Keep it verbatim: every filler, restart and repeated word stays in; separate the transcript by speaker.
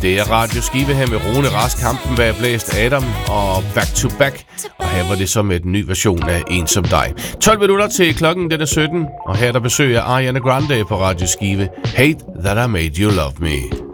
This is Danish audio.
Speaker 1: Det er Radio Skive her med Rune Rask, Kampen bag blæst Adam og Back to Back. Og her var det så med en ny version af En som dig. tolv minutter til klokken, den er sytten. Og her er der besøg af Ariana Grande på Radio Skive. Hate That I Made You Love Me.